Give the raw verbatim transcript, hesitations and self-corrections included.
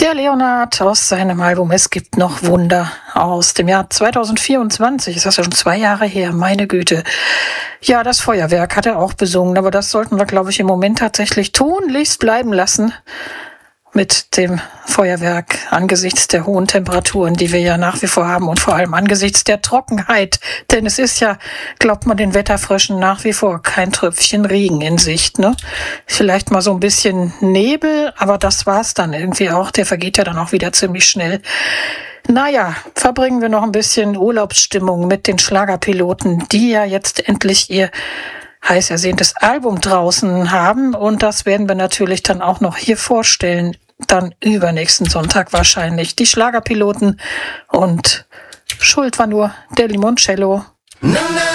Der Leonard aus seinem Album Es gibt noch Wunder aus dem Jahr zweitausendvierundzwanzig. Ist das ja schon zwei Jahre her, meine Güte. Ja, das Feuerwerk hat er auch besungen, aber das sollten wir, glaube ich, im Moment tatsächlich tunlichst bleiben lassen mit dem Feuerwerk angesichts der hohen Temperaturen, die wir ja nach wie vor haben und vor allem angesichts der Trockenheit. Denn es ist ja, glaubt man den Wetterfröschen, nach wie vor kein Tröpfchen Regen in Sicht, ne? Vielleicht mal so ein bisschen Nebel, aber das war's dann irgendwie auch. Der vergeht ja dann auch wieder ziemlich schnell. Naja, verbringen wir noch ein bisschen Urlaubsstimmung mit den Schlagerpiloten, die ja jetzt endlich ihr heiß ersehntes Album draußen haben. Und das werden wir natürlich dann auch noch hier vorstellen. Dann übernächsten Sonntag wahrscheinlich. Die Schlagerpiloten. Und schuld war nur der Limoncello.